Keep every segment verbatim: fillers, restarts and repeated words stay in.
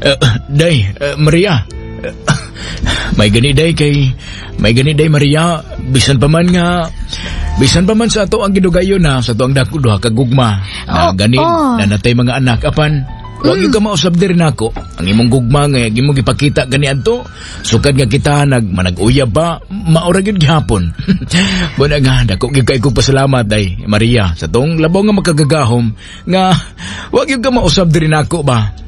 Uh, day, uh, Maria. Uh, may gani day kay may gani day Maria, bisan pa man nga bisan pa man sa ato ang gidugayon na sa ato ang dako duha ka gugma na Oh, gani oh. na natay mga anak apan wag yung ka mausab diri nako ang imong gugma nga imong gipakita gani adto sukad nga kita nag manag-uyab ba maura gyud gihapon. Buna nga dako gyud kay kog pasalamat day Maria sa tong labaw nga makagagahom nga wag yung ka mausab diri nako ba.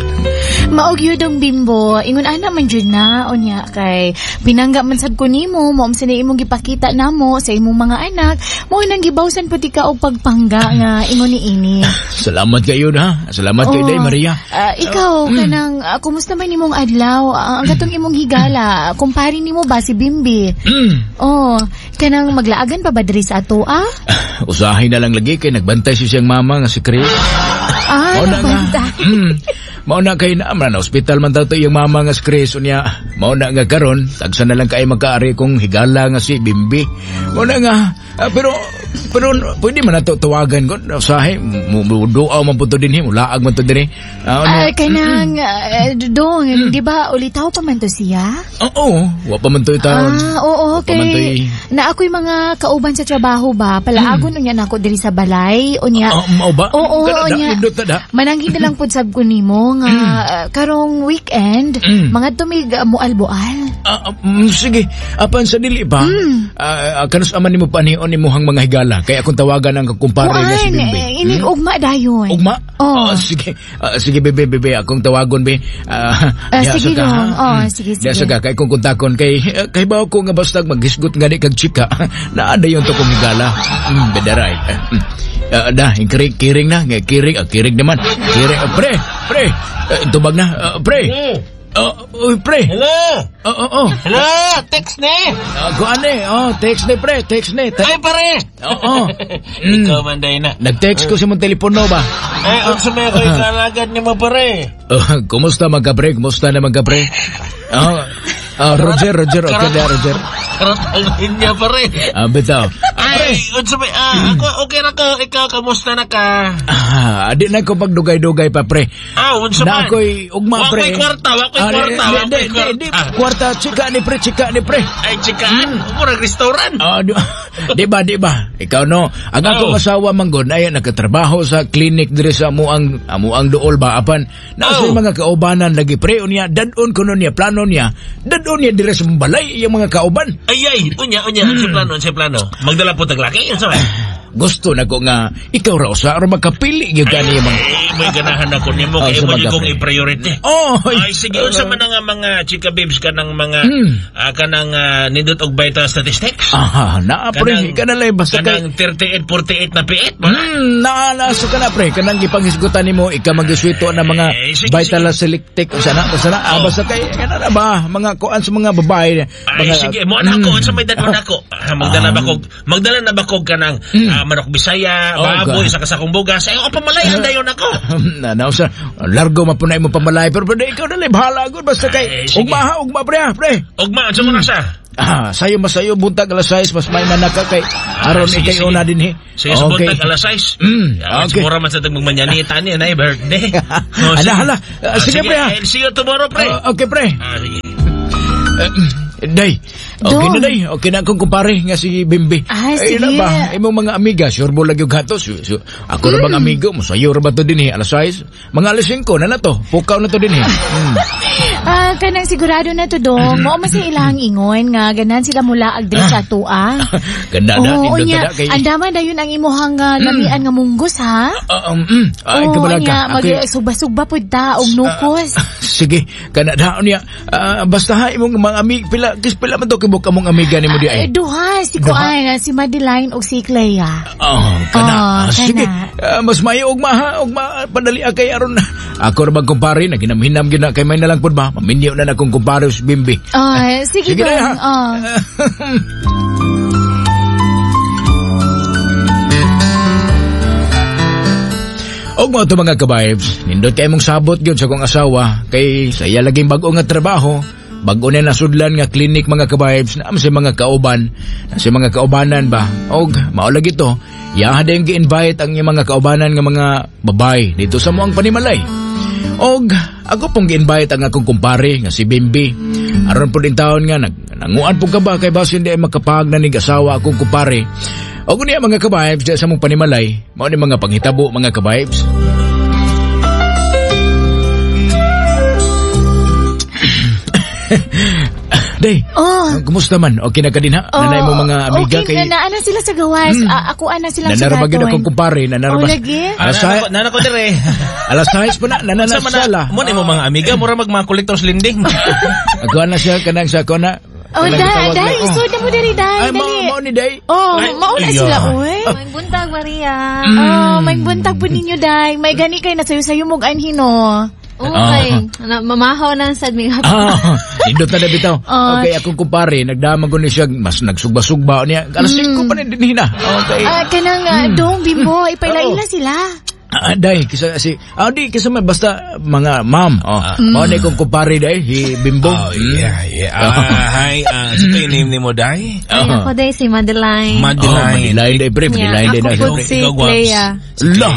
Maog yun Bimbo, ingon ana man jud na unya kay pinangga man sad ko nimo, mo sa imong gipakita namo sa imong mga anak, mo nang gibawsan pati ka og pagpangga nga ingon ni ini. Salamat kayo na. Salamat kayo Oh, day Maria. ah, ikaw Mm. kanang ah, kumusta man imong adlaw? Ah, ang gatong imong higala, kumpare nimo ba si Bimbi? Mm. Oh, kanang maglaagan pa ba diri sa ato ah? Usahay na lang lagi kay nagbantay siya siyang mama nga si Chris. Ah, Mao na nga. nabantay. Mm. Mao na kay na na hospital man daw to yung mama nga si Chris unya. Mao na nga karon tagsa na lang kay magkaari kong higala nga si Bimbi. Mao na nga ah, pero pero pwede man nato tawagan ko usahay muduaw man punto dinhi mulaag man to dinhi. Ah, ano? Ah, kanang ah, dong, di ba ulitaw pa man to siya? Oo, wa pa man to taon. Ah, oo, Wa pa man okay. to'y- Na ako'y mga kauban sa trabaho ba, palaagon unya na ako diri sa balay, unya. Ah, mao ba? Oo, Kada da, unya. nindot na da. Mananghin na lang pud sab ko nimo nga ah, karong weekend, Mm. mga tumig uh, mual-bual. Ah, ah, mm, sige, apan sa dili ba? Mm. Ah, ah, kanus aman nimo panion nimuhang mga higala kay akong tawagan ang kumpare nga si Kuan, Bimbi. eh, inig Hmm? ugma dayon. Ugma? Oo. Ah, sige. Ah, sige bebe bebe akong tawagon be. Ah, Ah, diha sige sa ka, dong. ha? Oh, Mm. sige, Diha sige. sa ka kay kung kontakon kay ah, kay bawo ko nga basta maghisgot nga di kag chika. Naada yon to kong higala. Mm, bedaray. Ah, mm. Ah, dah, yung kiring, kiring na. Nga, kiring, ah, kiring naman. Kiring, ah, pre, pre. Ah, tubag na, ah, pre. Ah, uy, pre. Hello! Oh, oh, oh. Hello! Text ni! Ako ane, oh, text ni pre, text ni. Te- Ay, pare! Oo. Mm. Ikaw man day na. Nag-text ko sa mong telepono ba? Ay, unsa may ako ikalagad ni mo, pare? Oh, kumusta mga pre? Kumusta na mga pre? Oh, oh, Roger, Roger, okay na, Roger. Karat ang linya, pare. Ah, bitaw. Ay, unsa may, ah, ako, okay na ka, ikaw, kamusta na ka? Ah, adi na ko pagdugay-dugay pa pre. Ah, unsa Na man? ako'y ugma pre. Wako'y kwarta, wako'y Ah, kwarta, di- wako'y di- di- di- kwarta. Kwarta, chika ni pre, chika ni pre. Ay, chikaan, umurag restaurant. Ah, di, di ba, di ba? Ikaw no, ang akong Oh. asawa manggod ay nakatrabaho sa clinic dire sa amuang amuang duol ba apan nasa Oh. mga kaubanan lagi pre unya dadon kuno niya plano niya dadon niya dire sa balay yung mga kauban. Ay, ay, unya, unya, unsa plano, unsa plano? Magdala po taglaki, unsa man? Gusto na ko nga ikaw raw sa aron makapili gyud kani mga Ay, may ganahan ako nimo Oh, kay sa mo baga, kong pre. i-priority. Oh, Ay, sige, unsa man nga mga chika babes ka ng mga Hmm. ah, kanang ah, nindot og vital statistics? aha na pre kanalay basta kay kanang thirty-eight forty-eight na piit mo. Hmm, naalaso ka na pre kanang gipanghisgutan nimo ika magiswito na mga Eh, sige, vital selectic usa na basta na ah, Oh. basta kay kana na ba mga kuan sa mga babae Ay, mga, sige, mo na ako, Hmm. unsa may dadon nako. Ah, magdala ba kog magdala na ba kog kanang ah, manok Bisaya, Oh, baboy God. sa kasakong bugas. Ay, ako pamalayan dayon ako. na na usa largo mapunay mo pamalay pero pero ikaw na bahala gud basta kay Ay, sige. ugma ha ugma pre ha, pre Ugma, unsa mo na siya? ah sayo masayo buntag alas sais mas may manaka kay aron sige, ikay sige. una dinhi Sige, sa buntag alas sais. Mm, Ah, okay. Siguro man sa tagmang manyanita niya na birthday. Oh, Hala, sige. hala. Ah, sige, pre, ha. eh, See you tomorrow, pre. Ah, okay pre Ah, sige. Eh, day, okay Dong. na day. Okay na akong kumpare nga si Bimbi. Ah, Eh, sige. na ba? Imong mga amiga, sure mo lang yung gatos. So, so, ako na bang amigo mo? Sayo ra ba to din eh? Alas sais? Mga alas singko na na to. Pukaw na to din eh. Hmm. Ah, kanang sigurado na to dong. Mo man sa ilang ingon nga ganan sila mula agdre sa tua. Ganda na. Oo, nindot nya. na kay... Andaman dayon ang imuhang uh, lamian nga munggos ha. Ah, um, mm. Ay, Oo, kabalag ka. nya mag Okay. sugba-sugba pud ta og nukos. Sige, kana daon niya. Ah, basta ha, imong mga amig, pila, kis pila man to kibok kamong amiga ni mo di Eh, ay. duha si Duha? Kuan, si Madeline og si Clea. Oh, kana. Oh, Ah, sige. kana. Ah, mas mayo og maha, og ma padali kay aron. Ako ra bang kumpare na ginamhinam gina kay may nalang pud ba. Maminyo na na akong kumpare si Bimbi. Ah, sige, Sige na, dong. ha? Oh. Og mo to mga kabibes, nindot kay mong sabot gyud sa kong asawa kay saya laging bag-o nga trabaho. Bag-o na nasudlan nga klinik mga kabibes na sa mga kauban, na sa mga kaubanan ba. Og mao lagi to, yaha din gi-invite ang iyang mga kaubanan nga mga babay dito sa moang panimalay. Og ako pong gi-invite ang akong kumpare nga si Bimbi. Aron po din taon nga nag nanguan po ka ba kay basin di ay makapahag na ning asawa akong kumpare. Og niya mga ka-vibes sa mong panimalay, mao ni mga panghitabo mga ka-vibes. Day, Oh. kumusta man? Okay na ka din ha? Nanay mo mga amiga okay, kay... na naana sila sa gawas. Ah, ako ana sila sa Nanarabagin gaton. akong kumpare, nanarabas... Oh, lagi? Alas Nana sa... nana ko dire. Alas sais pa na, Sa nananasala. mo ni mo mga amiga mura mag mga collectors lending. Ako na siya, kanang sa ako na. Oh, Kanang dai, gitawag dai, na, oh. isod na mo diri, dai, Ay, mao, dali. mao ni Day. Oh, Ay, mauna iya. sila, oy. May buntag, Maria. Oh, may buntag po ninyo, dai. May gani kay na sayo-sayo mong anhino. Okay. Na, mamahaw na sa admin. Ah, indot na na bitaw. Ah. Okay, akong kumpare, nagdamag ko ni siya, mas nagsugba-sugba niya. Alas singko pa rin din hina. Okay. Ah, kanang uh, dong, bimbo, ipailaila sila. Ah, day, kisa si ah, di kisa may basta mga ma'am. Oh, mao ni kong kumpare day, hi Bimbo. Oh, yeah, yeah. Ah, hi, ah, uh, yung name ni mo, Day? Ay, ako day si Madeline. Oh, Madeline. Madeline day, pre, Madeline day. Ako po na. si Ikaw, Guaps. Clea. La,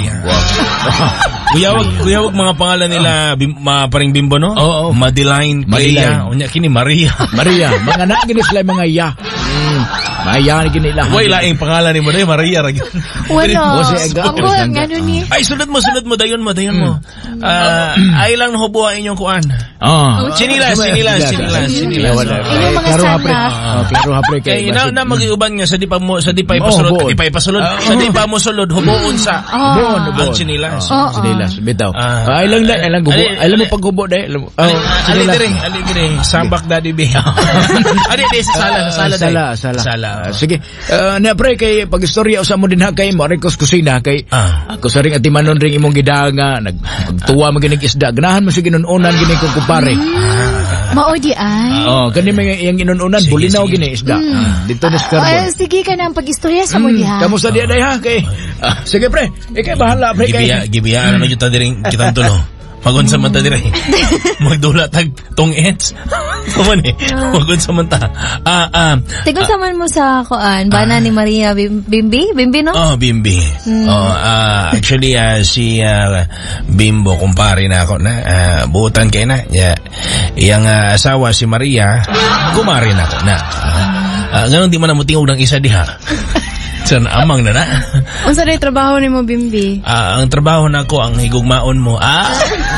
Kuya wag, kuya wag mga pangalan nila, bim, ma, paring Bimbo, no? Oo. Madeline, Madeline. Clea, unya kini Maria. Maria, mga na gini sila mga ya. Mm, maya ni gini lah. Way laing pangalan ni mo, Day, Maria ra gyud. Wala. O, si Aga. Ako, Si Aga. nga nun ni. Ay, sunod mo, sunod mo, dayon mo, dayon mo. Ah, ay lang nahubuha inyong kuan. Ah. Chinilas, chinilas, chinilas, chinilas. Wala. Inyong mga Klaro ha, sana. pre. Oh, klaro ha, pre. Kay na na magiuban nga sa di pa mo sa di pa Oo, ipasulod, buon. di pa ipasulod, sa di pa mo sulod hubuon sa Bon, bon. ang chinilas. Ah, chinilas, bitaw. Ah. Ah, ay lang day, ay lang gubo. Ali- Ay lang mo paggubo day. Alam mo. Oh, Ali, ali chinilas. dire, ali dire, sambak daddy be. Ali dire sa sala, sa sala. Sala, day. sala. Sala. Ah, sige. Uh, na pre kay pag-istorya usa mo din ha kay Maricos Kusina kay Ah. ako sa ring atimanon ring imong gidanga nag magtuwa mo ginig isda ganahan mo sige nununan gini kong kumpare. Mao di ay. Oh, kani may yang inununan Sige, bulinaw sige. gini isda. Ah, dito na sa Ah, carbon. sige ka na ang pag-istorya sa mo diha. Kamusta dia day ha kay ah, sige pre, ikay bahala pre kay. Gibiya, gibiya ano jud ta dire kitang tulo. Magun sa mata dire. Magdula tag tong ets. Kuman eh. Magun sa mata. Ah, ah. Tigo saman mo sa kuan, bana ni Maria Bim- Bimbi? Bimbi, no? Oh, Bimbi. Oh, ah, actually ah, si ah, Bimbo kumpare na ako na ah, buutan kay na. Yeah. Iyang ah, asawa si Maria, kumare na ako na. Ah, ganun di man mo tingog ng isa diha. San amang na na. Unsa day trabaho ni mo, Bimbi? Ah, ang trabaho na ko ang higugmaon mo. Ah,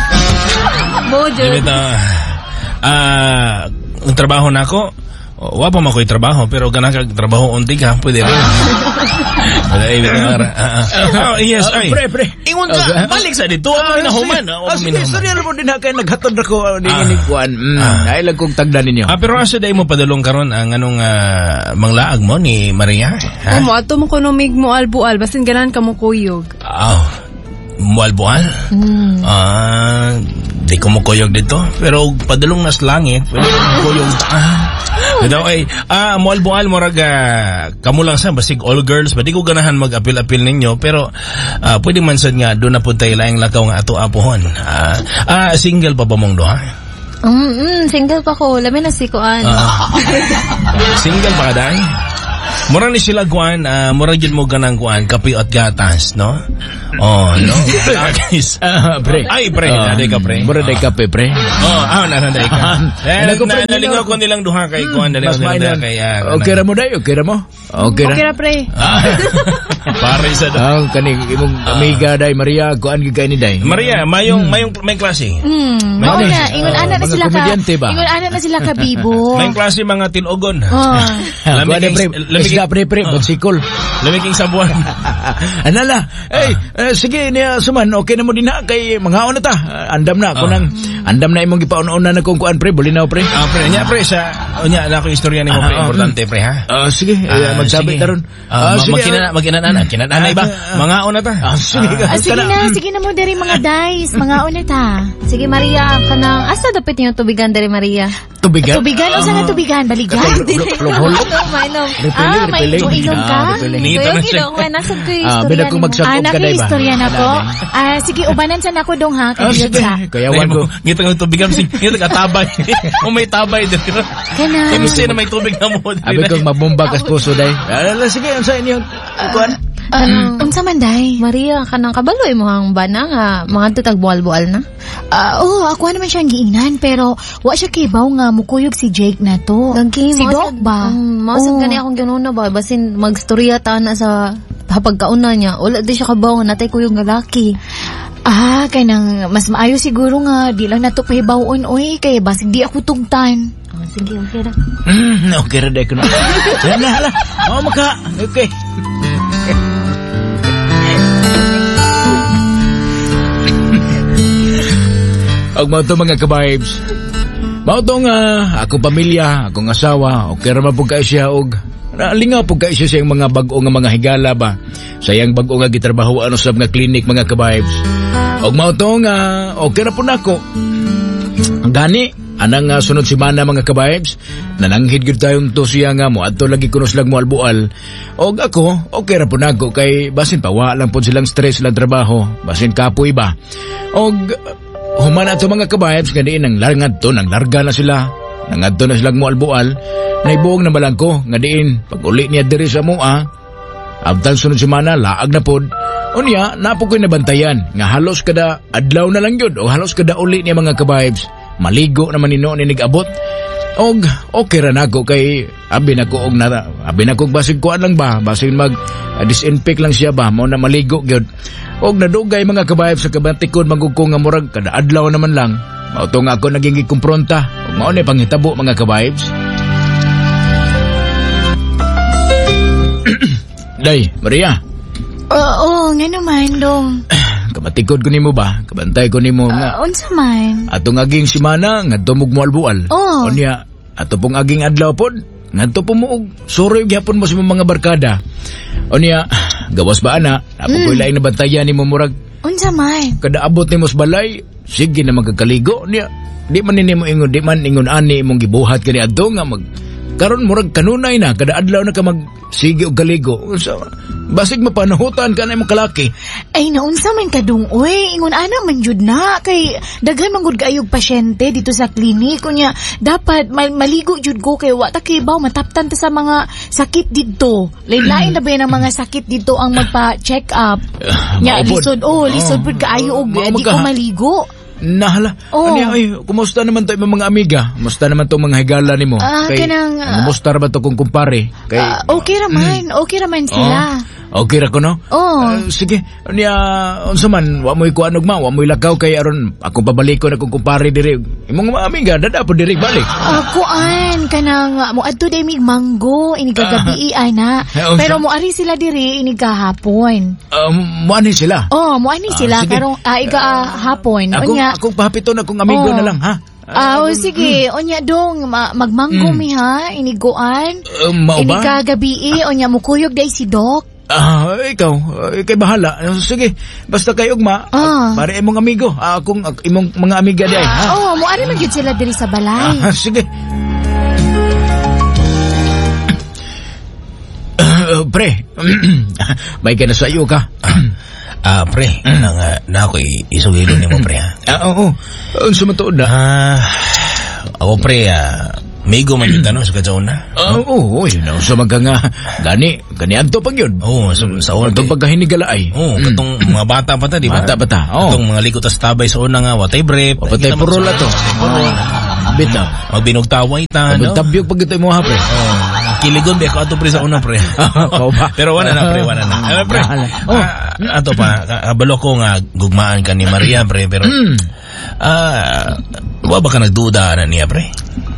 Bojo. dito. Ah, ang trabaho na ko. Oh, wa pa man ko'y trabaho pero ganang kag trabaho unti ka pwede rin. Ay, ah, ah, oh, yes, ay. Pre, pre. Ingon ka, balik sa dito. Ako minahuman. Ah, Ako sige, minahuman. istorya mo din ha kay naghatod ako ni Ah. ini kuan. Mm, Ah. ay lang kong tagdan ninyo. Ah, pero asa day mo padulong karon ang anong ah, manglaag mo ni Maria? Ha? Mo ato mo kuno mig mo albual basin ganan ka mo kuyog. Ah, mualbual? Ah, di ko mo kuyog dito. Pero padulong nas langit, pwede ko mo kuyog. Ah, ito ay, ah, mualbual mo raga, kamo lang sa, basig all girls, ba di ko ganahan mag-apil-apil ninyo, pero ah, pwede man sad nga, doon na po tayo laing lakaw nga ato apohon. Ah, ah, single pa ba mong doha? Mm, mm, single pa ko. Lamin na si kuan. Ah, single pa ka dahil? Mura ni sila kuan, ah, mura yun mo ganang kuan, kape at gatas, no? Oh, no? Guys. Ah, pre. Ay, pre, Ah, naday ka, pre. Mura day ka, pre, pre. Oh, ah, nanaday ka. Eh, Ano ko, pre, na- nalingaw nino? ko nilang duha kay kuan, Mas nalingaw nila mainan. kay ah, Okay ra mo day, okay ra mo. Okay ra. Okay ra pre. Ah, pare sa Ah, kani imong amiga day Maria, kuan gid kay ni day. Maria, mayong mayong may klase. Hmm, mao Ano na, eh? ingon Ah, ana na mga sila ka. komedyante ba? Ingon ana na sila ka bibo. May klase mga tinugon. Oh. Ah, Lamig kuan day, pre. ang- lamig- Isda pre, pre, Ah. bagsikol. Lamig sa buwan. Anala, eh, eh, sige niya suman, okay na mo din ha, kay mga na ta, Ah, andam na, kunang, andam na imong gipauna na kung kuan pre, bulinaw pre. Ah, pre, nya pre sa unya na ako istorya ni mo pre, Ah, ah, importante pre ha. Ah, sige, eh, Ah, magsabi sige. karon. Ah, Ah, sige, magkinana, magkinana, kinananay ba? Mga una ta. Ah, sige ka. Ah, sige na, sige na mo diri mga dice, mga una ta. Sige, Maria, kanang asa dapat niyo tubigan dari Maria? Tubigan. Tubigan o sa nga tubigan, baligan. Plobol. Mainom. Ah, may inom ka? Nito na siya. Kaya nasad ko yung Ah, istorya bida ko ni mo. magsakop Ah, ka day ba? istorya na ko. Ah, sige, ubanan sa nako dong ha, Ah, kay sige. sa. Kayawan ko. Ngito ng tubig kami, ngito ka tabay. O may tabay dito. Kana. Imusin na may tubig na mo. Abi kong mabomba kas puso day. Ala sige, ang sa inyo. Kuan. Uh, unsa man day? Maria, kanang kabaloy mo hang bana nga mga tutag bual-bual na. Ah, oo, ako naman siyang giingnan pero wa siya kibaw nga mukuyog si Jake na to. Gagi, si mausag- Doc ba? Um, mausag Oo. gani akong ganuna ba? Basin magstorya ta na sa hapagkauna niya. Wala di siya kabaw nga natay kuyog nga laki. Ah, kay nang mas maayo siguro nga di lang nato pahibawon oy kay basig di ako tugtan. Oh, sige, okay ra. Mm, okay ra day ko na. Hala, hala. Oh, maka. Okay. Og mao to mga ka-vibes. Mao to nga akong pamilya, akong asawa, okay ra man pud kay siya og nalingaw pud kay siya sa iyang mga bag-o nga mga higala ba. Sa iyang bag-o nga gitrabaho ano sa mga clinic mga ka-vibes. Og mao to nga okay ra pud nako. Gani anang uh, sunod semana mga ka-vibes, nananghid gyud tayong to siya nga mo adto lagi kuno silang mualbual. Og ako okay ra pud nako kay basin pa wa lang pud silang stress lang trabaho, basin kapoy ba. Og human ato mga ka-vibes nga diin ang larngad to, nang larga na sila. Nangadto na silang mualbual. Naibuong na malang ko nga diin pag uli niya diri sa mua. Abtan sunod semana laag na pod. Unya napo ko'y nabantayan nga halos kada adlaw na lang yun o halos kada uli niya mga ka-vibes. Maligo naman nino ni nag-abot. Og okay ra nako kay abi nako og na abi nako basig kuan lang ba, basig mag uh, disinfect lang siya ba, mao na maligo gyud. Og nadugay mga kabayab sa kabantikon magugko nga murag kada adlaw naman lang. Mao to nga ako naging gikumpronta. Og mao ni panghitabo mga kabayabs. Day, Maria. Oo, nga naman dong. Kabatikod ko nimo ba? Kabantay ko nimo nga. Uh, unsa man? Atong aging semana ngadto mo mualbual. Oh. Unya ato pong aging adlaw pod ngadto po mo og suroy gyapon mo sa mga barkada. Unya gawas ba ana? Apo mm. ko'y laing nabantayan nimo murag Unsa man? kada abot nimo sa balay, sige na magkakaligo niya. Di man nimo ingon, di man ingon ani imong gibuhat kani adto nga mag karon murag kanunay na kada adlaw na ka mag sige og kaligo. So, basig mapanahutan ka na imong kalaki. Ay naunsa man kadung oy, ingon ana man jud na kay daghan man gud kaayog pasyente dito sa klinik unya dapat mal- maligo jud ko kay wa ta kibaw mataptan ta sa mga sakit didto. Lain-lain na ba ang mga sakit didto ang magpa-check up. Nya maupod. lisod oh, lisod pud kaayo og Ma- di ko magka- maligo. Nahala. Oh. Ano ay, kumusta naman to imong mga amiga? Kumusta naman to mga higala nimo? Ah, kanang, ah, kumusta ra ba to kung kumpare? Kay Ah, okay raman, okay raman sila. Oh, okay ra ko no? Oh. Ah, sige. Niya unsa man wa mo'y kuan og ma, wa mo'y lakaw kay aron akong pabalikon akong kumpare diri. Imong mga amiga dada po diri balik. Ah, kuan kanang mo adto day mig manggo ini kagabi ana. Ah, Pero mo ari sila diri ini kahapon. Um, mo ani sila. Oh, mo ani Ah, sila sige. karong ah, iga ah, hapon. Ako Unya. akong pahapiton akong amigo Oh. na lang ha. Ah, oh, sige. Unya dong ma- magmanggo mi ha iniguan. Uh, mao Ini ba? kagabi unya mo kuyog day si Doc. Ah, ikaw, uh, ikay bahala. Uh, Sige, basta kay ugma. Ah. Uh, para imong amigo, ah, akong ak- imong mga amiga di ay, ha. Oh, mo ari man gyud sila diri sa balay. Ah, sige. Uh, pre, may ka na sa iyo ka. Ah, pre, na nga, na ako isugilo ni mo, pre, ha? Ah, oo. Unsa man tuod na? Ah, ako, pre, ah, migo man yung tanong sa kadsauna. Ah, oo, yun na. Unsa man ka nga. Gani, gani adto pag yun. Oo, sa, sa una. Adto pagkahinigala ay. Oo, katong mga bata pa ta, di ba? Bata pa ta, oo. Katong mga likot sa tabay sa una nga, watay brep. Patay purola to. Bitaw. Magbinugtaway ta, no? Tabyog pag ito mo ha, pre. Oh, kiligon ba ako ato pre sa una pre. Kau ba? Pero wala na pre, wala na. Ano pre? Oh. Ah, ato pa, kabalo ko nga gugmaan ka ni Maria pre, pero Mm. ah, wa ba ka nagduda na niya pre?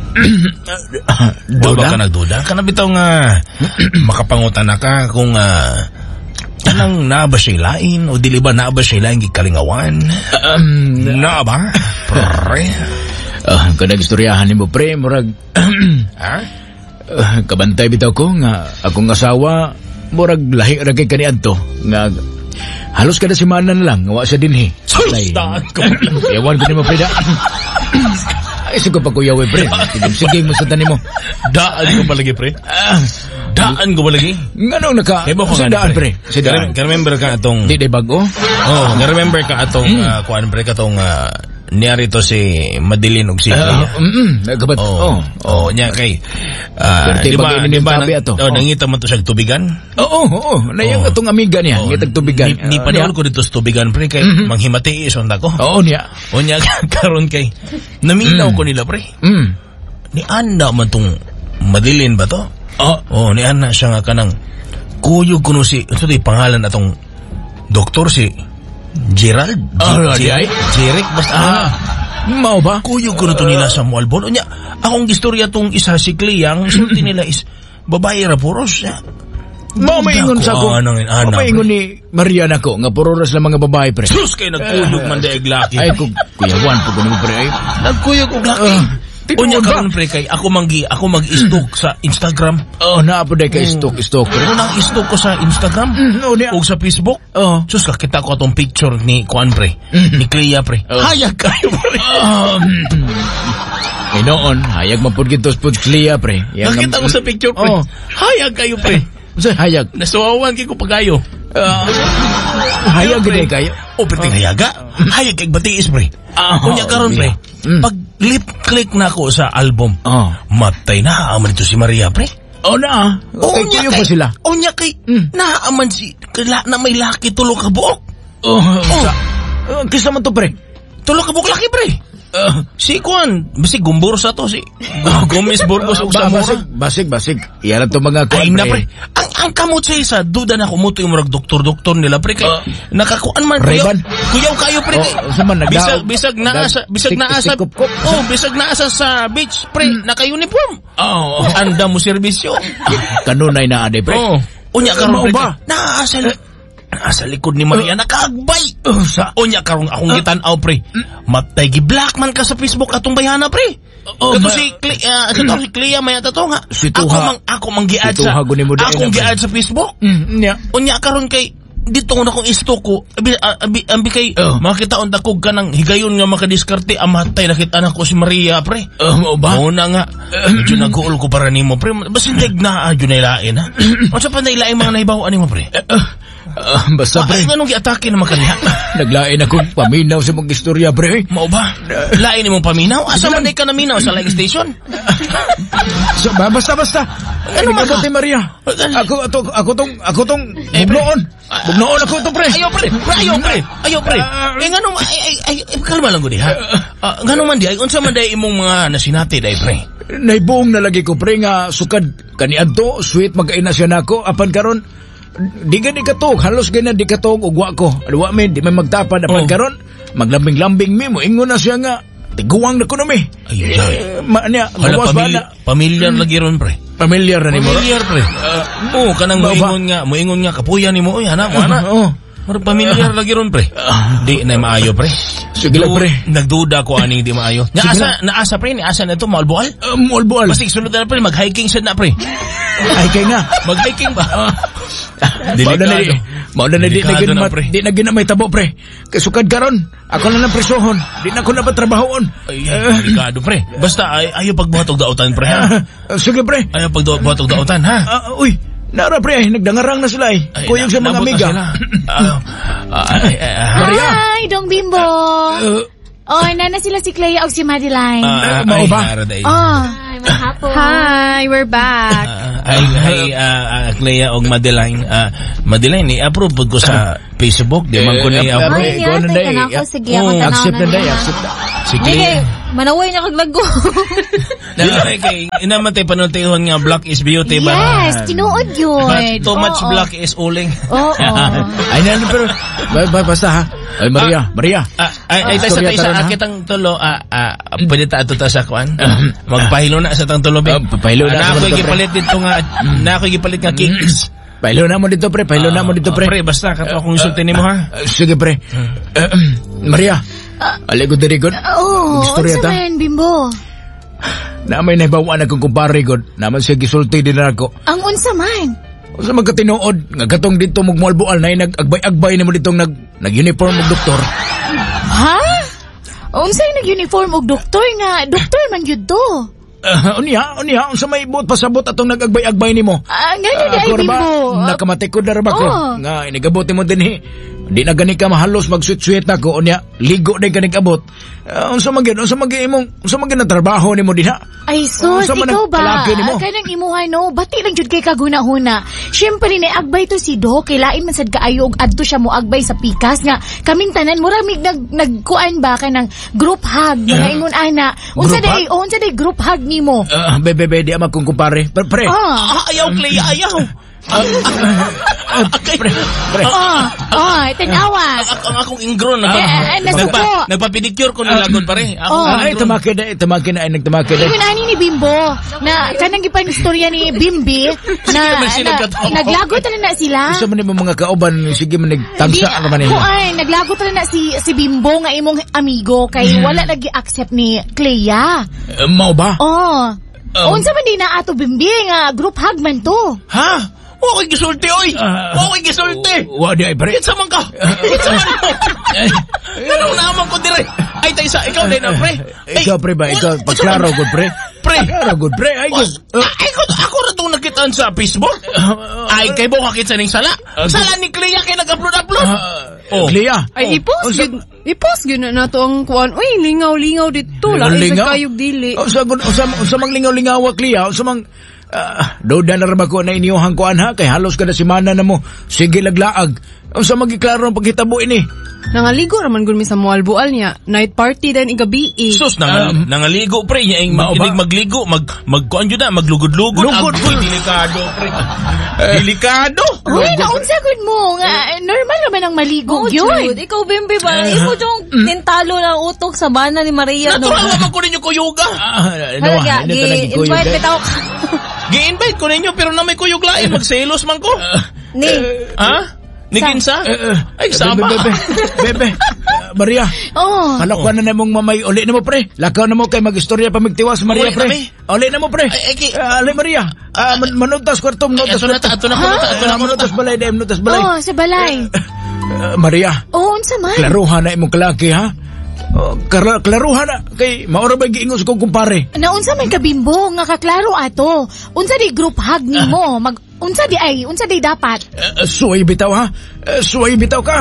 Wa ba ka nagduda? Kana bitaw nga makapangutan na ka kung uh, anang naa ba siya lain o dili ba naa ba siya lain gikalingawan? Um, Naa ba? Pre. Ah, uh, kanang istoryahan nimo pre, murag Ha? uh, kabantay bitaw ko nga akong asawa murag lahi ra kay kaniadto nga halos kada semana na lang nga wa siya dinhi. Daan ko. Ewan ko nimo pre da. Ay sugo pa kuya we pre. Sige, sige mo sa tanimo. Daan ko palagi pre. Ah, Daan ko palagi. ngano naka Kaya ba ko sa nga daan ni, pre? Sa daan. Ka remember ka atong Di day bago? Oh, ka remember ka atong uh, kuan pre ka atong uh, niyari to si Madeline og si Ah, Clea. mm, nagabat. Oh, oh, nya kay. ah, Perti di ba, pag di ba, inintabi nang- ato. oh, Oh. nangita mo to sa tubigan? Oo, oo. Nayang Oh. atong amiga niya. Oh, Ngitag tubigan. Ni, ni Ah, panahon niya. ko dito sa tubigan, pre, kay manghimati isong ko. Oo niya. O niya, karon kay, naminaw ko nila, pre. Mm. Ni Anda man tong Madeline ba to? Oh. Oh, ni Anda siya nga kanang kuyog kuno si, ito di pangalan atong doktor si Gerald? Ah, G- di ay? Jeric, basta. Ah. Mao ba? Kuyog ko na to nila sa Mualbon. O niya, akong gistorya tong isa si Clea, ang sulti nila is, babae ra puros siya. Mao maingon sa ko. Ano, ano, Mao maingon ni Maria nako nga puro ras lang mga babae pre. Sus, kay nagkuyog man daig laki. Ay ko kuyawan po kuno pre ay. Nagkuyog og laki. Ah, O niya tinuod ba? karon pre kay ako manggi, ako mag-stalk sa Instagram. Oh, naa po day kay stalk stalk pre. Pero nang stalk ko sa Instagram Oo niya. o sa Facebook. Oh. Sus, kakita ko atong picture ni Kuan pre, ni Clea pre. Oh. Hayag kayo pre. Um, eh noon, hayag mapud gitos pud Clea pre. Yang Nakita ko sa picture pre. Oh. Hayag kayo pre. Sa hayag. Nasuwawan kay ko pagayo. Ah, hayag gid kayo. O perti hayaga. Hayag kay batiis pre. Ah, Kunya karon pre. Mm. Pag lip click na ako sa album. Oh. Matay na aman dito si Maria pre. Oh na. Kay kuyo pa sila. Onya kay Mm. naaman si kala na may laki tulo ka buok. Oh, sa. Oh, kisa man to pre. Tulo ka buok laki pre. Uh, Si Kuan, basi gumbor sa to si Gomez Burgos ug ba, Zamora. basig, basig, basig. Iyan to mga Ay kuwan, na pre. Ang ang kamot sa isa, duda na kumuto yung murag doktor-doktor nila pre kay Ah. nakakuan man Ray-Ban? kuyaw kayo pre. Oh, kay- sa man, nagdaog- bisag bisag naa sa bisag Sik- naa sa sikup-kup. oh bisag naa sa sa beach pre naka-uniform. Oh, Anda mo serbisyo. kanunay na ade pre. Oh. Unya karon Mao pre. ba? Naa sa naa sa likod ni Maria nakaagbay. Oh, sa. Unya karong akong gitan-aw pre. Matay gi black man ka sa Facebook atong bayana pre. Oh, Kato ma- si Cle, uh, kato si Clea may ato nga. Si Ako Tuha. mang ako mang giad Si sa. Tuha, gunin mo din Akong na, pre. giad sa Facebook. Mm, niya. Unya karon kay dito na kong isto ko. Abi ah, abi, abi kay Oh. makita on takog ka ng higayon nga makadiskarte amatay nakita na ko si Maria pre. Oh, mo ba? Oo na nga. Medyo nag-uol ko para nimo pre. Basta hindi na adyo na ilain ha. O sa pa na ilain mga nahibaw nimo pre. Ah, basta pre. Ay, anong giatake na makaliha? Naglain akong paminaw sa mga istorya pre. Mao ba? Lain nimong paminaw? Asa man day ka naminaw sa live station? So, ba, basta basta. Ano Ano man ka? man Maria? Ako ato ako tong ako tong Eh, pre. bugnoon. Bugnoon ako to pre. Ayaw pre, pre, ayaw pre, ayaw pre. Eh ngano ma- ay ay ay ay, kalma lang gudi ha. Ah, ngano man di ay unsa man day imong mga nasinati day pre. Naibuong na lagi ko pre nga sukad kaniadto sweet magkaina siya nako apan karon di gani katog halos gani di katog ug wa ko wa min di man magtapad apan Oh. karon maglambing-lambing mi mo ingon na siya nga tiguang na ko na mi. Ay, ay. Eh, ma niya Hala gawas ba na pamilya, pamilyar lagi ron pre. pamilyar na nimo. Pamilyar pre. Oo, kanang ba- ba- moingon nga, moingon nga kapuya nimo oy ana, mo ana. Oh. Mar pamilyar lagi ron pre. Di na maayo pre. Sige lang, Du- pre. Nagduda ko ani di maayo. Naasa naasa pre, naasa na to malbual. Uh, Molbual. Basig sunod na pre, mag-hiking sad na pre. Ay kay nga. Mag-hiking ba? Mao na di. Mao na di na Delikado gina na, pre. di na gina may tabo pre. Kay sukad karon ako na lang presohon. Di na ko na patrabahon. Ay, ay, delikado pre. Basta ay, ayo pagbuhat og dautan pre ha. Ah, sige pre. Ayo pagbuhat og dautan ha. Ah, uy, nara pre, ay, nagdangarang na sila eh. Ay, Kuyog sa na- mga nabot na amiga. sila. Ah, ah, ay, ay, ah, Maria. Hi, Dong Bimbo. Uh, Oh, nana sila si Clea o si Madeline. ah, Mao ay, ba? nara day. Oh. Ay, mahapon. Hi, we're back. Ah, ay, ay, ah, ah, Clea og Madeline. Ah, Madeline, i-approve po ko sa Facebook. Di man ko Eh, ni eh, approve. Ay, Ikaw na, niya, Day. tayo ka na ako. Sige, Oh, ako tanaw accept na na day, niya. accept na. Si Hindi, Clea. manaway niya kaglago. Dili kay inamatay panultihon nga black is beauty ba? Yes, tinuod yun. But too much Oo. black is uling. Oo. Ay, na, pero, ba, ba, basta ha. Ay, Maria, Maria. Ah, ay, ay, tayo sa Storya tayo sa taron, ha? akitang tulo, ah, ah, pwede ta ato ta sa kuan. Magpahilo na sa tang tulo, Ah, papahilo na na sa ako mga to, gipalit dito nga, na ako gipalit nga kicks. Pailo na mo dito pre, pailo na mo dito Ah, pre. pre, basta kato akong insultin nimo ha. Ah, sige pre. Eh, Maria, aligo diri god. Oo, Magistorya unsa ta. man, Bimbo? Na may nahibawaan akong kumpare god. Naman siya gisulti din ako. Ang unsa man? Sa magkatinuod, nga katong dito magmualbual na nag-agbay-agbay nimo ditong nag nag-uniform og doktor. Ha? Unsay nag-uniform og doktor nga? Doktor man gyud to. Uh, unya, unya, unsa may buot pasabot atong nag-agbay-agbay nimo. Ah, nga di ay Ako ra ba? Bimbo. Ah, Nakamatikod na ra ba ko? Oo. Nga inigabot mo din eh. Di na gani ka mahalos magsweet-sweet ako unya ligo na gani abot. Uh, unsa man gyud, unsa man gyud imong unsa man gyud na trabaho nimo diha? Ay sus, Unsa man ikaw ang ba? kalaki nimo? Kanang imuha no, bati lang jud kay kaguna-huna. Syempre ni agbay to si Do, kay lain man sad kaayo og adto siya mo agbay sa pikas nga. Kaming tanan mura mig nag nagkuan ba kanang group hug mga ingon ana. Unsa Group day, oh, unsa day group hug nimo? Uh, bebe, bebe, di ama kong kumpare. Pre, pre. Ah. Ah, ayaw, Clay, ayaw. Okay. Pre, pre. Oh, oh, tanawa. Ako ang akong ingron na. Eh, eh, nasuko. Nagpa, nagpa-pedicure ko nilagod pare. Ako Oh. ang Ay, ingron. tamake na, tamake na, ay nagtamake na. Ingon ani ni Bimbo na kanang gipan istorya ni Bimbi na, Sige, sige, na nagkataon. naglago tala na sila. Gusto mo nimo mga kauban, sige man nagtagsa Di- naman nila. Kuan, naglago tala na si si Bimbo nga imong amigo kay wala nag-accept ni Clea. Uh, Mao ba? Oh. Oh. Unsa man di na ato Bimbi nga group hug man to. Ha? Wa ko'y gisulti, oy! Ah. Wa ko'y gisulti! Wa di ay pre. Kitsa man ka! Kitsa man mo! Ganun naman ko dire! Ay, taysa, ikaw din na, pre! Ay, Ikaw pre ba? Ikaw wala- pagklaro gud pre. Pre! Pagklaro gud pre. Ay gud. Oh, ay, ko, ako na itong nakitaan sa Facebook. Ay, kay mo kakita ning sala. Sala ni Clea kay nag-upload-upload. Oh. Clea. Ay, i-post Unsa- yun. I-post yun na nato ang kuan. Uy, lingaw-lingaw dito. Lain Lingaw? sa kayog dili. Unsa gud unsa unsa mang lingaw-lingaw Clea? Unsa mang Ah, doda na rama ko na iniyuhang kuan ha kay halos kada semana na mo. Sige laglaag. Unsa magiklaro ang paghitabo ini? Nangaligo raman gud mi sa mualbual niya. Night party din igabi. Eh. Sus, nang, Um, nangaligo, pre. Yang mao ba? mag, magligo, mag, mag, kuan yun na, maglugod-lugod. Lugod, Agoy, delikado, pre. Delikado. Uy, naunsa gud mo nga normal naman ang maligo Oh, gyud. Jude, ikaw, Bimbi ba? Ikaw yung nintalo ng utok sa bana ni Maria. No? Natural naman ko ninyo ko yoga. Ah, Halaga, ano ka nagikuyo, gi-invite guys? bitaw ka. Gi-invite ko ninyo, pero na may kuyog lain. Magselos man ko. Ni, Ha? Niginsa? Eh, eh, Ay, sama. Bebe, bebe, bebe. Ah, Maria. Oh. Kalakwan na na mong mamay. Uli na mo, pre. Lakaw na mo kay mag-istorya pa magtiwas, Maria, Uli pre. na, mi. Uli na mo, pre. Ay, ay, ki- Ah, Ali, Maria. Ah, man manuntas kwarto, manuntas Ato na, kwarto. ato na, ato na, ato na, Ah, manuntas balay, dahil manuntas balay. Oh, sa balay. Ah, Maria, Oh, unsa man? klaruhan na imong kalaki, ha? Oh, klar- klaruhan na. Kay, maura ba giingos kong kumpare? Naunsa man ka Bimbo nga kaklaro ato. Unsa di group hug nimo? Mag unsa di ay, unsa di dapat? Uh, suway bitaw, ha? Uh, suway bitaw ka.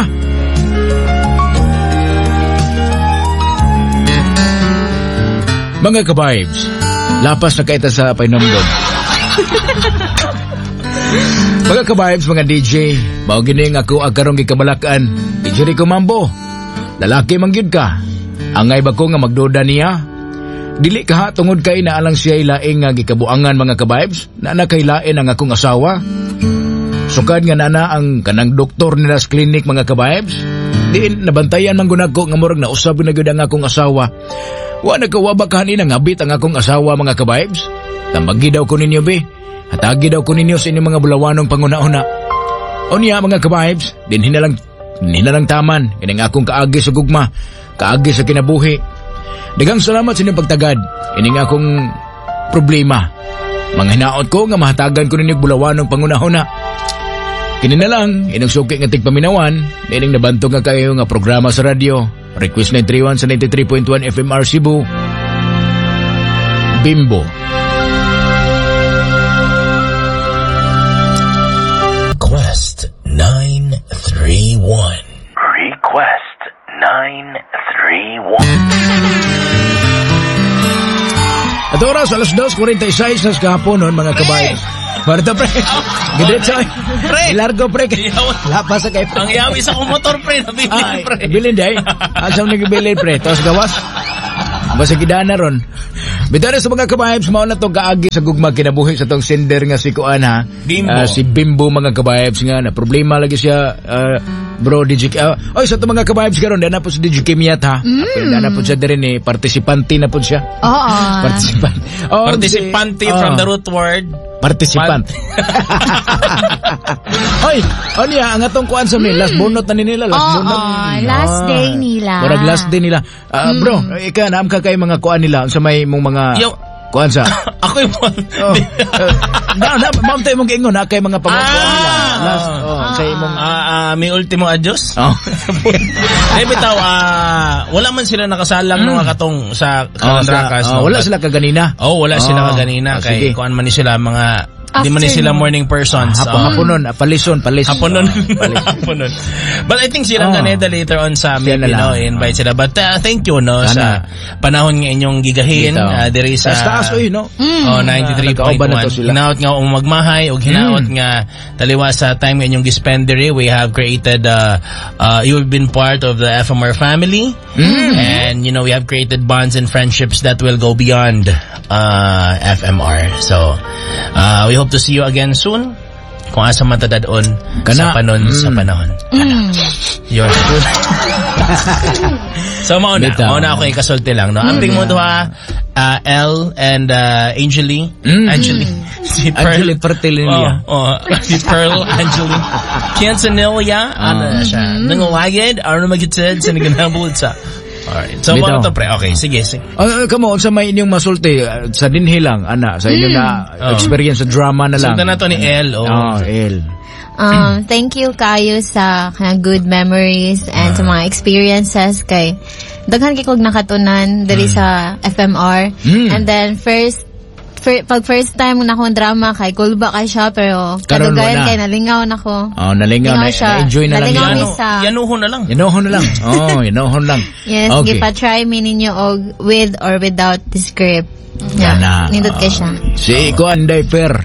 Mga ka-vibes, lapas na kaita sa painamdom. Mga ka-vibes, mga D J, mao gining ako agkarong gikabalakan. D J Rico Mambo, lalaki man gyud ka. Angay ba ko nga magduda niya? Dili ka ha, tungod kay naalang siya ilaing nga gikabuangan mga ka-vibes, na nakailain ang akong asawa. Sukad nga nana ang kanang doktor nila sa klinik mga ka-vibes. Diin nabantayan man gunag ko nga murag na usab na gyud ang akong asawa. Wa nagkawabakahan ina ngabit ang akong asawa mga ka-vibes. Tambagi daw ko ninyo be. Hatagi daw ko ninyo sa inyong mga bulawanong panguna-una. Unya mga ka-vibes, din hinalang hinalang taman kining akong kaagi sa gugma, kaagi sa kinabuhi. Daghang salamat sa inyong pagtagad. Ining akong problema. Mga hinaot ko nga mahatagan ko ninyo bulawanong panguna-una. Kini na lang, inang suki nga tigpaminawan, ining nabanto nga kayo nga programa sa radyo. Request nine three one sa ninety-three point one F M R Cebu. Bimbo. Request nine three one. Request nine three one. At oras, alas dos forty-six na sa kahapon nun, mga kabayan. Marta, pre. Gidiretso, eh. Pre. Ilargo, pre. Yawa. Lapas sa kayo. Ang yawi sa kong motor, pre. Nabili, Ay, pre. bilin day. Asam na gibilin, pre. Tapos gawas. Basta gidana ron. Bitara sa mga kabayabs, mao na to kaagi sa gugma kinabuhi sa tong sender nga si Kuan ha. Bimbo. Ah, si Bimbo mga kabayabs nga na problema lagi siya ah, bro D J. Uh, oy sa to mga kabayabs karon dana po si D J Kimiat ha. Mm. Dana po siya diri ni participante na po siya. Oo. Participant. Oh, Participante si- from oh, the root word. Participant. Oy, ano ya, ang atong kuan sa mi, last bonot na ni nila, last Oo, bonot. last day nila. Murag last day nila. Ah, bro, ika naam ka kay mga kuan nila sa may mong mga Yo. kuan sa. Ako yung... Oh. Uh, na, na, ma'am tayo mong ingon ha, kay mga pamangkuan nila. Last, oh, kay mong... Ah, ah, may ultimo adios. Oh. Eh, bitaw, ah, wala man sila nakasalang nung katong sa Oh, Kalandrakas. sa, oh, wala sila kaganina. Oh, wala sila Oh, kaganina. oh, Kay sige. kuan man ni sila mga Di man ni sila Afternoon. morning persons. Hapon, Oh. hapon nun, ah, palison, palison. Hapon nun. Ah, Hapon nun. But I think sila Oh. nga neda later on sa amin, Yan na you know, lang. invite sila. But uh, thank you, no, Sana. sa panahon nga inyong gigahin. Dito. Uh, there is Taas taas, oy, no? Oh, ninety-three point Nagkauban na to one. sila. Hinaot nga ang magmahay o hinaot nga taliwa sa time nga inyong gispendere. We have created, uh, uh, you've been part of the F M R family. And, you know, we have created bonds and friendships that will go beyond uh, F M R. So, uh, we hope to see you again soon. Kung asa man tadadon Kana. sa panon sa Mm. panahon. Kana. Yun. So, mauna. Bitaw. Mauna ako ikasulti lang, no? Amping mo to ha, uh, Elle and uh, Angeli. Mm. Angeli. Si Angeli Pertilinia. Oh, oh, si Pearl Angeli. Quinceanilla. Ano na siya? Nangawagid? Ano magitid sa naganabulod sa? Alright. So, Bitaw. mo to, pre. Okay, sige, sige. Uh, kamo, sa may inyong masulti, uh, sa dinhi lang, ana, sa inyong na Oh. experience sa drama na lang. Sundan na to ni Elle. Oh. Oh, El. Um, thank you kayo sa kanang good memories and sa mga experiences kay daghan kay kog nakatunan diri sa F M R. Mm. And then first fir, pag first time na akong drama kay kulba kay siya pero Karon kadagayan wala. kay nalingaw nako. Oh, nalingaw, na, Lingaw siya. na-enjoy na lang Nalingaw yan. ni Yano, sa yanuho na lang. Inohon na lang. Oh, inohon lang. Yes, Okay. gipa-try mi ninyo og with or without the script. Kana. Yeah, nindot kay siya. Si Kuan Diaper.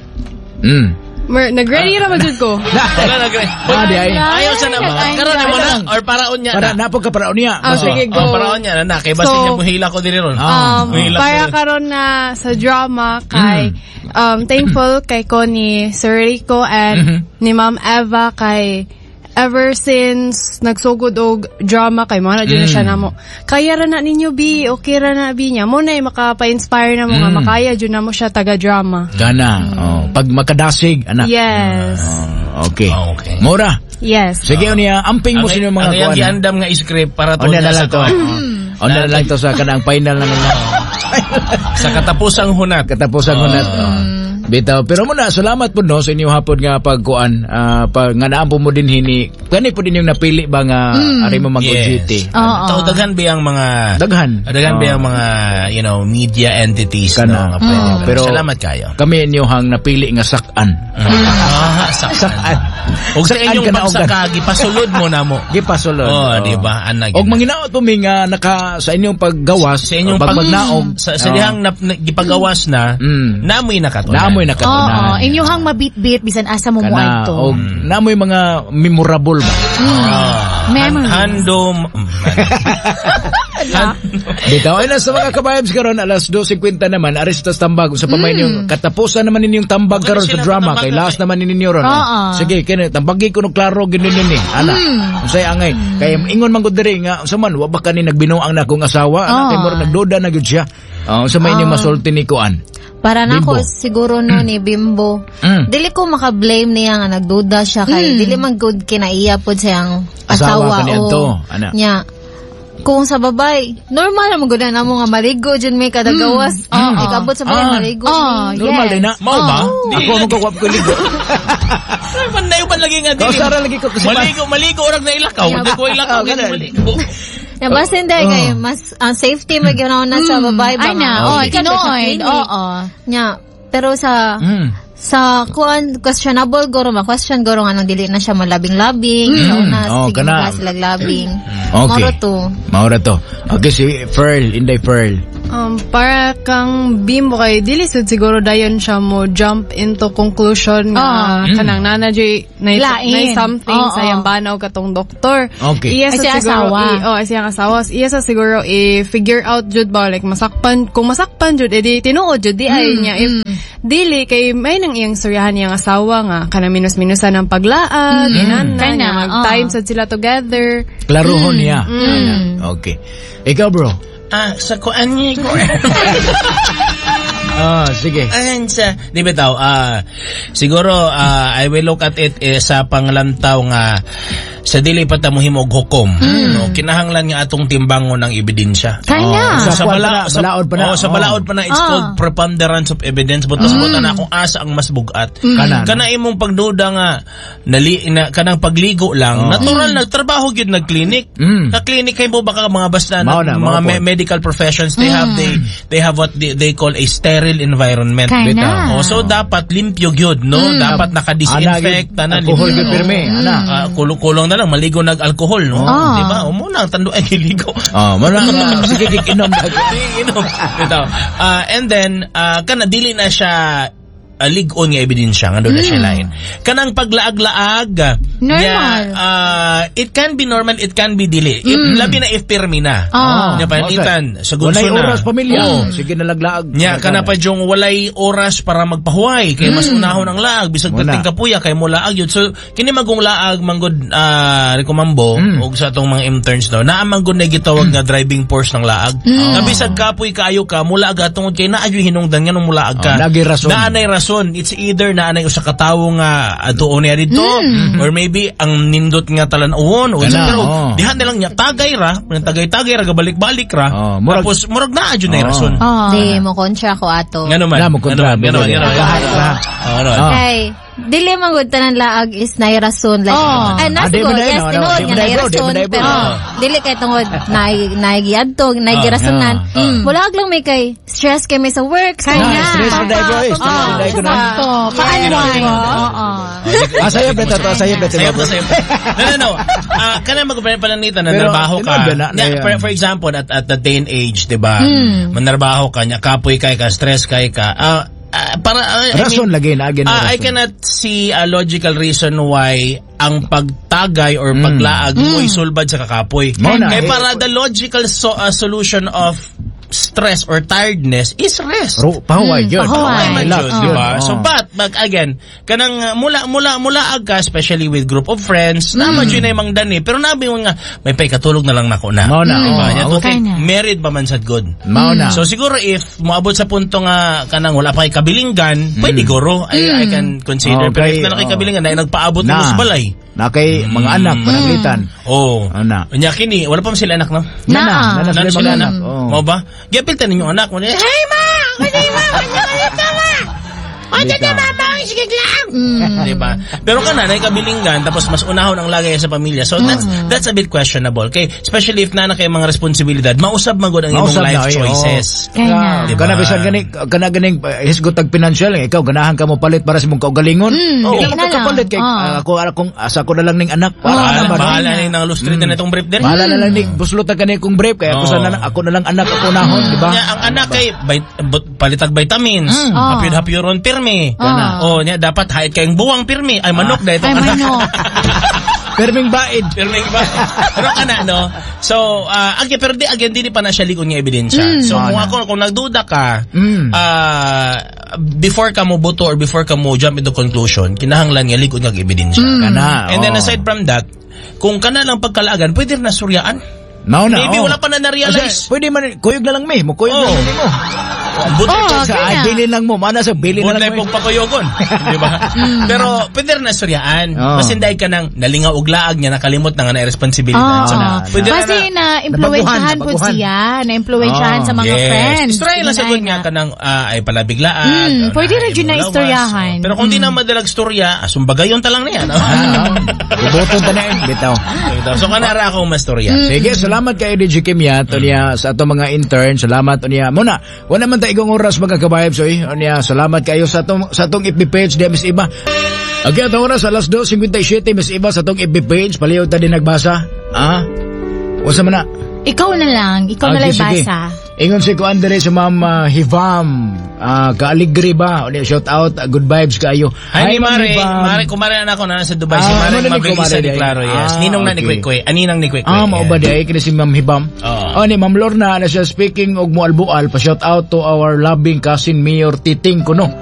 Mm. Mer, nag-ready na ba dyan ko? Wala na, Gre. Ah, di ay. Ayaw sa naman. Karon na mo na. Or paraon niya Para na. napog ka paraon niya. Ah, Basta- sige, go. Oh, paraon niya na na. Kay basta So, niya buhila ko diri ron. Ah. Um, Buhila para ko. karon na sa drama kay um thankful kay ko ni Sir Rico and ni Ma'am Eva kay ever since nagsugod og drama kay mo na dyan na siya namo. Kaya ra na ninyo bi, okay ra na bi niya. Mo na makapa-inspire na mo nga makaya dyan na mo siya taga drama. Gana. Oh, pag makadasig, ana. Yes. Oh, okay. Oh, okay. Mora. Yes. Sige niya, amping mo Ang- sino mga ang iyang kuan. giandam nga script para to Onda na niya lang sa to. kuan. Onda na lang to sa kanang final na lang. Sa katapusang hunat. Katapusan ko na to. Bitaw, pero muna salamat po no sa inyo hapon nga pagkuan, ah, pag nga naampo mo din hini. Kani po din yung napili ba nga ari mo mag-duty. Oo. Tao daghan ba ang mga Daghan. Daghan ba Oo. ang mga, you know, media entities Kana. no, nga pwede. Oo. Pero Pero- salamat kayo. Kami inyo hang napili nga sakan. Ah, saksan. Og sa Sakan inyong ka na, pagsaka, gipasulod mo na mo. Gipasulod. Oh, di ba? Ana, Og gina. manginaot po mi nga naka sa inyong paggawas, Sa inyong pag pag magnaog sa, sa dihang nap, na, gipagawas na, Mm. namoy nakatunan. Naamoy Oo, nakatunan. inyuhang mabit-bit bisan asa mo mo Kana to. og naamoy mga memorable ba. Ah, Memories. han- handom. Bitaw ay na sa mga kabayabs karon alas two fifty naman aris tas tambag sa pamay yung katapusan naman ninyong tambag Okay, karon sa sila drama tambag kay na last kay- naman ninyo ron. Oo. Sige kini tambagi ko no klaro gini ni ana. Unsay angay kay ingon man gud diri nga unsa man wa ba kani nagbinuang na akong asawa ana Oo. kay mo nagduda na gyud siya. Oh, unsa may inyong masulti ni kuan. Para na Bimbo. ako siguro no ni Bimbo. Mm. Dili ko maka-blame niya nga nagduda siya kay dili man good kinaiya pod siyang Asawa asawa, kaniadto, o ana. nya. Kung sa babay, normal naman gud na mo nga maligo dyan may kadagawas. Oo. Ikabot sa balay Ah. maligo. Oh, Normal yes. din na. Mao ba? Oh. Di- Ako mo ko ko ligo. Man na yung lagi nga dili. Kausara lagi ko kasi Maligo, maligo orag na ilakaw. Hindi ko ilakaw, Oh, gani ganun. maligo. Na basta hindi Oh. kay mas ang safety mag yun na sa babay ba. Ay na, nga. oh, Ikan ba sa tinood. clinic? Oo. Nya, pero sa Mm. sa kuan questionable goro ma question goro nga nang dili na siya malabing-labing sa una Oh, sige kana. ba sila labing Okay. moro to Maura to. Okay si Pearl, Inday Pearl. Um, para kang Bimbo kay dili sud siguro dayon siya mo jump into conclusion nga Oo. kanang nana jay na Lain. something Oo. sa iyang banaw katong doktor. Okay. Iya Ay, sa siya siguro asawa. i- oh, siyang asawa. Iya sa siguro i-figure out jud ba like masakpan kung masakpan jud edi tinuod jud di ay niya if dili kay may nang iyang storyahan niyang asawa nga kanang minus-minusan ng paglaag inan na Kana, niya mag time oo. sad sila together. Klarohon niya. Ana. Okay. Ikaw bro. Ah, sa kuan niya ko. Ah, sige. Ayan sa, di ba tao, ah, siguro, ah, I will look at it eh, sa panglantaw nga, sa dili pa ta mohimo og hukom, no, kinahanglan nga atong timbangon ang ebidensya. Kaya. Sa sa kuwan bala pa na, sa balaod pa na. oh, sa Oh. balaod pa na it's Ah. called preponderance of evidence but mm. na kung asa ang mas bugat. Kanan. Kana imong pagduda nga nali na, kanang pagligo lang, Oh. natural nagtrabaho gyud nag-clinic. Mm. Ka clinic kay mo baka mga basta Mao na, na, mga mao me- po. medical professions they have they they have what they, they call a sterile environment. Kaya Bitaw. na. Oh, so dapat limpyo gyud, no? Dapat naka-disinfect tanan. Alcohol limpyo. gyud pirmi, ana. Ah, kulong-kulong na lang maligo nag-alcohol, no? Ah. Di ba? O mo lang tando ay ligo. Oh, mo na nga sige gikinom na. Inom. Ito. Ah, and then uh, kana dili na siya uh, lig-on nga ebidensya nga doon na siya lain. Kanang paglaag-laag Normal. niya, uh, it can be normal, it can be dili. If, labi na if pirmi na. Ah. Nya panitan sa gunso Walay na. oras pamilya. Oo. Sige na laglaag. Nya kana pa jong walay oras para magpahuway kay mas unahon ang laag bisag Wala. perting kapuya kay mo laag yun. So kini magong laag manggod uh, rekomambo og sa atong mga interns daw naa manggod na gitawag nga driving force ng laag. Nga bisag kapoy kaayo ka mula aga tungod kay naa yung hinungdan nga nung mula ka. Oh, nagi rason. Naanay rason. It's either naanay usa ka tawo nga atuon niya dito or maybe ang nindot nga talan-uwon o Kana, pero oh. diha na lang niya tagay ra, tagay-tagay ra gabalik-balik ra. Oh, murag- Tapos murag naa jud na Oh. rason. Ah. Di mo kontra ko ato. Nga naman. Na mo kontra. Nga naman, nga naman, nga naman. Lahat. Oo, ano. Ah. Kay dili man gud tanan laag is nay rason like Oh. ah, Ah, nasa di mo ko na yun, yes no, no, tinuod di mo nga na nay yun, bro, di mo rason na yun, pero bro. dili kay tungod nay nay giadtog nay girasonan wala lang may kay stress kay may sa work Kaya Na, na. stress na dahil bro, eh. Stress na dahil ko na. Sakto. Paanwan. Oo. Asaya beto to, asaya beto. Sayop na, sayop na. No, no, no. Ah, kana magpapananitan na Pero, narbaho ka. tinuod na, na, Yeah, na, for, for example, at at the day and age, 'di ba? Manarbaho ka nya, kapoy kay ka, stress kay ka. Ah, ah, para ah, I Rason mean, lagi na agin. ah, I cannot see a logical reason why ang pagtagay or paglaag mo isulbad sa kakapoy. Mo na, Kaya eh. para the logical so, ah, solution of stress or tiredness is rest. Ro, pahuway yun. pahuway. Pahuway man Relax yun, yun. di ba? Oh. So, but, mag, again, kanang uh, mula, mula, mula aga, especially with group of friends, naman yun ay mang dani, pero nabi mo nga, may pay katulog na lang nako na. Mao na, Di ba? oh. Yan, okay, Okay na. married pa man sad good. Mao na. So, siguro if moabot sa punto nga, kanang wala pa kay kabilinggan, pwede guro, I, I can consider. Pero if Okay, na lang kay oh. kabilinggan, dahil nagpaabot Na. mo sa balay. Na kay mga anak, panaglitan. Oh. Ana. Nya kini, wala pa man sila anak, no? Na na, Na. na na Nan sila sila mga anak. anak. Oh. Mo ba? Gapiltan ninyo anak mo. Hey ma! Kasi ma, ano ka ma? Ano ka mama? Sige lang. Di ba? Pero kana na kabilinggan tapos mas unahon ang lagay sa pamilya. So that's that's a bit questionable. Okay, especially if na na kay mga responsibilidad, mausab man gud ang imong Mausab life na, eh, choices. Kaya na. Ah, Diba? kana bisan gani kana ganing uh, hisgot tag financial eh, ikaw ganahan ka mo palit para sa imong kaugalingon. Mm, Hindi di ka na lang. makapalit kay Ah. ah, ako akong asa ko na lang ning anak. Bahala, naman. bahala na yung nalustrit na itong brief din. Bahala na lang ni buslot na kani kong brief kay ako Oo. sa na ako na lang anak ako nahon, di ba? Nya, ang anak kay bait, but- palitag vitamins, Ah. hapyod-hapyoron pirmi. Ah. Oh, nya dapat hait kayong buwang pirmi. Ay manok dahil Ay, itong anak. manok. Perming baid. Pirmi ba? Pero kana no. So, uh, again, pero di again di pa na siya ligon nga ebidensya. So, kung ako kung nagduda ka, Mm. ah, before ka mo boto or before ka mo jump into conclusion, kinahanglan nga ligon nga ebidensya. Kana. And then oh. aside from that, kung kana lang pagkalaagan, pwede na suryaan. Mao na. Maybe oh. wala pa na na-realize. Kasi, pwede man kuyog na lang mi, mo kuyog Oh. na lang mo. Buti Oh, Sa kaya. ay, bilin lang mo, mana sa bilin na Buti lang mo. pong pakuyogon. Di ba? Pero pwede rin na suryaan. Oh. Masinday ka nang nalingaw og laag niya, nakalimot na nga na responsibilidad. Ah, So, na- pwede kasi na na impluwensyahan po nabaguhan. siya, na impluwensyahan Oh, sa mga yes. friends. Istorya lang sagot Inay nga na. ka ng ah, ay palabiglaan. Mm, ah, pwede na rin yun na imong istoryahan. lawas. Pero kung di na madalag istorya, asumbagayon ta lang niya. No? Ah, Bubuton ta na eh, bitaw. So kanara ako mastorya. Sige, salamat kay D J Kimya to niya sa ato mga intern. Salamat to niya. Muna, wala man ta igong oras mga kabayab so eh. Niya, salamat kayo sa atong sa atong F B page di Miss Iba. Okay, atong oras alas dos fifty-seven Miss Iba sa atong F B page. Palihog ta din nagbasa. Ah? Wasa man na? Ikaw na lang, ikaw na lang Okay, sige. basa. Ingon si Kuan dire sa Ma'am uh, Hivam. Ah, kaaligri ba? O niya, shout out, uh, good vibes kayo. Hi, ni Ma'am Mare. Hivam. Mare, kumare na ako na nasa Dubai. Si Ah, Mare, ano na ni mabilisan kumare ni di ay? Claro, yes. Ah, Ninong na ni okay. Kwekwe. Aninang ni Kwekwe. Ah, mao ba di ay kini si Ma'am Hibam? Oo. Oh, ni Ma'am Lorna na siya speaking og mualbual pa shout out to our loving cousin Mayor Titing kuno.